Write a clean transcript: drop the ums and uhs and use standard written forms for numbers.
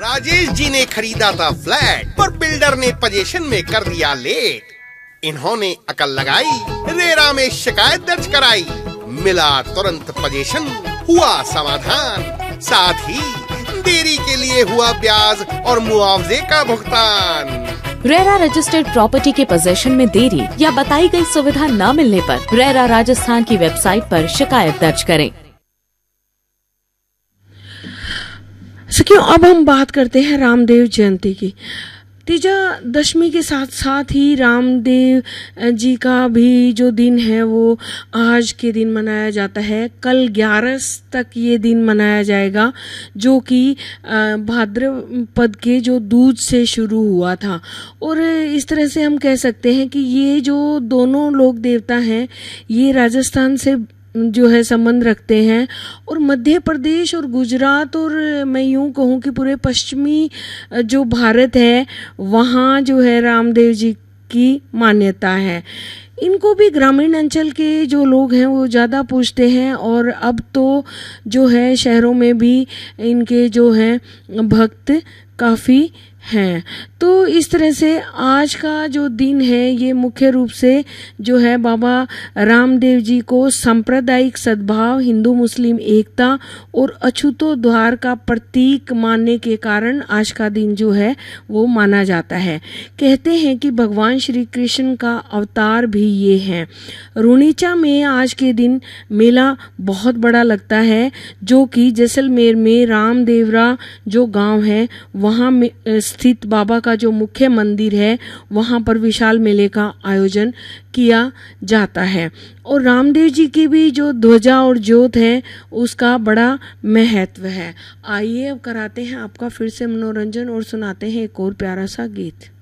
राजेश जी ने खरीदा था फ्लैट पर बिल्डर ने पोजीशन में कर दिया लेट। इन्होंने अकल लगाई, रेरा में शिकायत दर्ज कराई, मिला तुरंत पोजीशन, हुआ समाधान, साथ ही देरी के लिए हुआ ब्याज और मुआवजे का भुगतान। रेरा रजिस्टर्ड प्रॉपर्टी के पोजीशन में देरी या बताई गई सुविधा न मिलने पर रेरा राजस्थान की वेबसाइट पर शिकायत दर्ज करें। सखियों, अब हम बात करते हैं रामदेव जयंती की। तीजा दशमी के साथ साथ ही रामदेव जी का भी जो दिन है वो आज के दिन मनाया जाता है। कल 11 तक ये दिन मनाया जाएगा, जो कि भाद्रपद के जो दूज से शुरू हुआ था। और इस तरह से हम कह सकते हैं कि ये जो दोनों लोक देवता हैं ये राजस्थान से जो है संबंध रखते हैं, और मध्य प्रदेश और गुजरात और मैं यूं कहूं कि पूरे पश्चिमी जो भारत है वहाँ जो है रामदेव जी की मान्यता है। इनको भी ग्रामीण अंचल के जो लोग हैं वो ज़्यादा पूजते हैं, और अब तो जो है शहरों में भी इनके जो हैं भक्त काफ़ी हैं। तो इस तरह से आज का जो दिन है ये मुख्य रूप से जो है बाबा रामदेव जी को सांप्रदायिक सद्भाव, हिंदू मुस्लिम एकता और अछूतोद्धार का प्रतीक मानने के कारण आज का दिन जो है वो माना जाता है। कहते हैं कि भगवान श्री कृष्ण का अवतार भी ये है। रुणीचा में आज के दिन मेला बहुत बड़ा लगता है, जो कि जैसलमेर में रामदेवरा जो गांव है वहाँ स्थित बाबा का जो मुख्य मंदिर है वहां पर विशाल मेले का आयोजन किया जाता है। और रामदेव जी की भी जो ध्वजा और ज्योत है उसका बड़ा महत्व है। आइए अब कराते हैं आपका फिर से मनोरंजन और सुनाते हैं एक और प्यारा सा गीत।